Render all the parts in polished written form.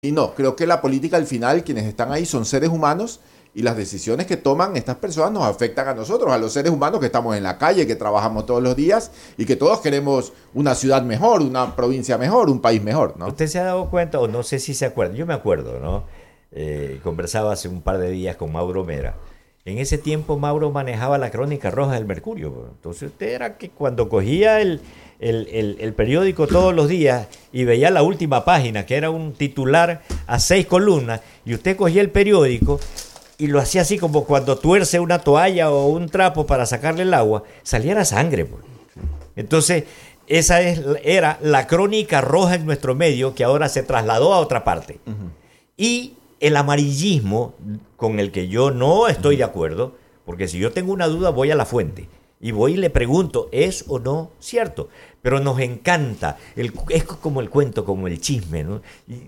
Y no, creo que la política al final, quienes están ahí son seres humanos y las decisiones que toman estas personas nos afectan a nosotros, a los seres humanos que estamos en la calle, que trabajamos todos los días y que todos queremos una ciudad mejor, una provincia mejor, un país mejor, ¿no? ¿Usted se ha dado cuenta, o no sé si se acuerda? Yo me acuerdo, ¿no? Conversaba hace un par de días con Mauro Mera. En ese tiempo Mauro manejaba la Crónica Roja del Mercurio. Entonces usted era que cuando cogía el periódico todos los días y veía la última página, que era un titular a 6 columnas, y usted cogía el periódico y lo hacía así como cuando tuerce una toalla o un trapo para sacarle el agua, salía la sangre. Entonces, era la Crónica Roja en nuestro medio, que ahora se trasladó a otra parte. Uh-huh. Y el amarillismo, con el que yo no estoy de acuerdo, porque si yo tengo una duda voy a la fuente y voy y le pregunto, ¿es o no cierto? Pero nos encanta, es como el cuento, como el chisme, ¿no?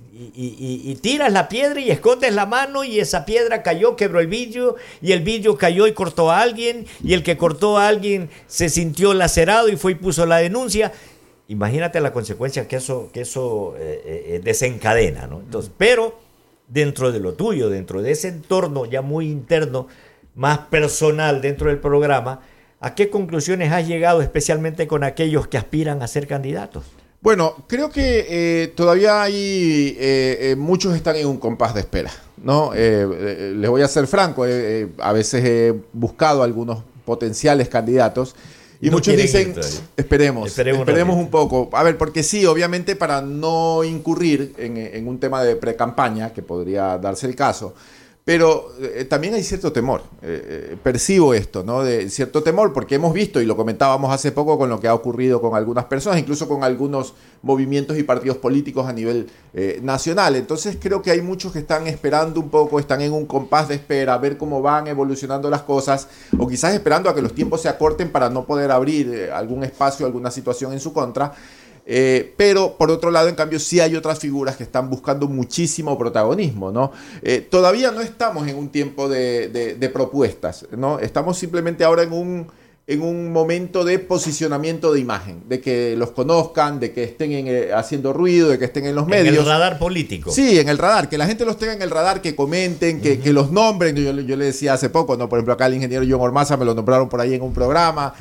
Y tiras la piedra y escondes la mano y esa piedra cayó, quebró el vidrio y el vidrio cayó y cortó a alguien y el que cortó a alguien se sintió lacerado y fue y puso la denuncia. Imagínate la consecuencia que eso desencadena, ¿no? Entonces, pero dentro de lo tuyo, dentro de ese entorno ya muy interno, más personal dentro del programa, ¿a qué conclusiones has llegado especialmente con aquellos que aspiran a ser candidatos? Bueno, creo que todavía hay muchos están en un compás de espera, ¿no? Les voy a ser franco, a veces he buscado algunos potenciales candidatos y no muchos dicen, esperemos un poco. A ver, porque sí, obviamente para no incurrir en un tema de pre-campaña, que podría darse el caso, pero también hay cierto temor, percibo esto, ¿no? De cierto temor, porque hemos visto, y lo comentábamos hace poco con lo que ha ocurrido con algunas personas, incluso con algunos movimientos y partidos políticos a nivel nacional. Entonces creo que hay muchos que están esperando un poco, están en un compás de espera, a ver cómo van evolucionando las cosas, o quizás esperando a que los tiempos se acorten para no poder abrir algún espacio, alguna situación en su contra. Pero por otro lado, en cambio, sí hay otras figuras que están buscando muchísimo protagonismo, ¿no? Todavía no estamos en un tiempo de propuestas, ¿no? Estamos simplemente ahora en un momento de posicionamiento de imagen, de que los conozcan, de que estén haciendo ruido, de que estén en los medios. En el radar político. Sí, en el radar, que la gente los tenga en el radar, que comenten, que los nombren. Yo le decía hace poco, ¿no? Por ejemplo, acá el ingeniero John Ormaza me lo nombraron por ahí en un programa,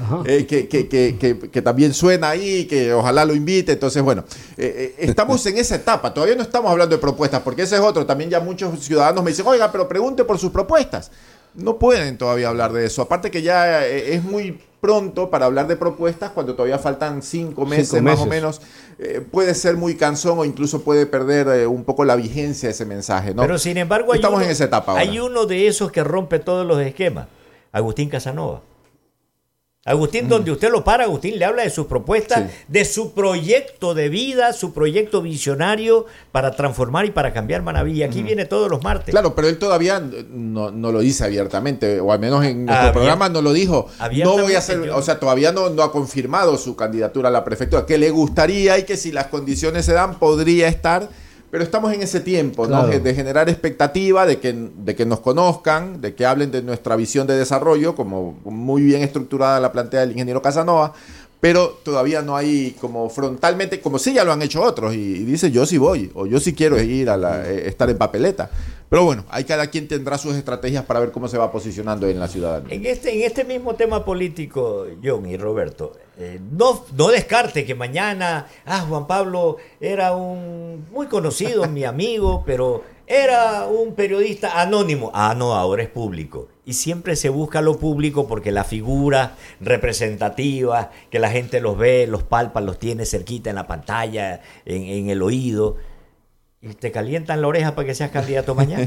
que también suena ahí, que ojalá lo invite. Entonces, bueno, estamos en esa etapa. Todavía no estamos hablando de propuestas, porque ese es otro. También ya muchos ciudadanos me dicen, oiga, pero pregunte por sus propuestas. No pueden todavía hablar de eso. Aparte que ya es muy pronto para hablar de propuestas cuando todavía faltan 5 meses más o menos. Puede ser muy cansón o incluso puede perder un poco la vigencia de ese mensaje, ¿no? Pero sin embargo estamos en esa etapa ahora. Hay uno de esos que rompe todos los esquemas. Agustín Casanova. Agustín, donde usted lo para, Agustín le habla de sus propuestas, sí, de su proyecto de vida, su proyecto visionario para transformar y para cambiar Manabí. Aquí viene todos los martes. Claro, pero él todavía no lo dice abiertamente, o al menos en nuestro programa no lo dijo. No voy a hacer, o sea, todavía no ha confirmado su candidatura a la prefectura, que le gustaría y que si las condiciones se dan podría estar. Pero estamos en ese tiempo, ¿no? Claro. De generar expectativa, de que nos conozcan, de que hablen de nuestra visión de desarrollo, como muy bien estructurada la plantea el ingeniero Casanova, pero todavía no hay como frontalmente, como sí ya lo han hecho otros, y dice yo sí voy, o yo sí quiero ir a estar en papeleta. Pero bueno, hay cada quien tendrá sus estrategias para ver cómo se va posicionando en la ciudadanía. En este mismo tema político, John y Roberto, no descarte que mañana, Juan Pablo era un muy conocido, mi amigo, pero era un periodista anónimo. No, ahora es público. Y siempre se busca lo público porque las figuras representativas, que la gente los ve, los palpa, los tiene cerquita en la pantalla, en el oído. ¿Y te calientan la oreja para que seas candidato mañana?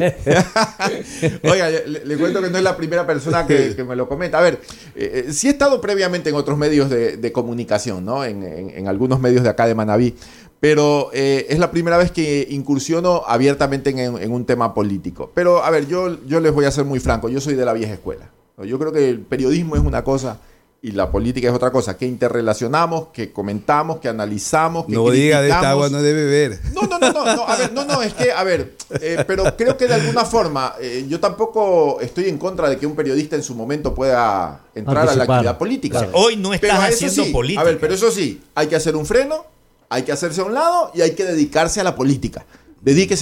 Oiga, le cuento que no es la primera persona que me lo comenta. A ver, sí he estado previamente en otros medios de comunicación, ¿no? En algunos medios de acá de Manabí, pero es la primera vez que incursiono abiertamente en un tema político. Pero, a ver, yo les voy a ser muy franco, yo soy de la vieja escuela. Yo creo que el periodismo es una cosa y la política es otra cosa, que interrelacionamos, que comentamos, que analizamos, que criticamos. Diga de esta agua no debe beber. Es que, pero creo que de alguna forma, yo tampoco estoy en contra de que un periodista en su momento pueda entrar a la actividad política. Claro. Hoy no estás haciendo política. A ver, pero eso sí, hay que hacer un freno, hay que hacerse a un lado y hay que dedicarse a la política. Dedíquese